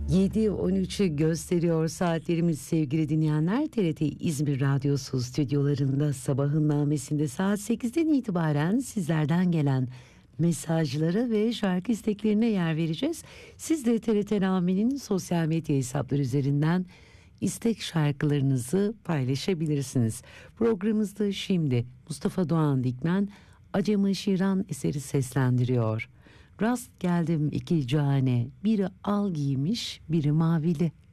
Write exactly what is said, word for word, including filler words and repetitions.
yedi on üçü gösteriyor saatlerimiz sevgili dinleyenler. T R T İzmir Radyosu stüdyolarında sabahın namesinde saat sekizden itibaren sizlerden gelen mesajlara ve şarkı isteklerine yer vereceğiz. Siz de T R T Namen'in sosyal medya hesapları üzerinden istek şarkılarınızı paylaşabilirsiniz. Programımızda şimdi Mustafa Doğan Dikmen Acemi Şiran eseri seslendiriyor. Rast geldim iki cane, biri al giymiş, biri mavili.